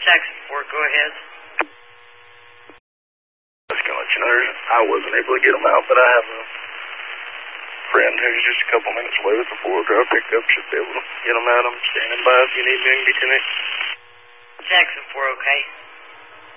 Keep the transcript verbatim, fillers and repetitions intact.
Jackson four, go ahead. Just gonna let you know, I wasn't able to get them out, but I have a friend who's just a couple minutes away with the four-wheel drive pickup. Should be able to get them out. I'm standing by if you need me, Lieutenant. Jackson four, okay.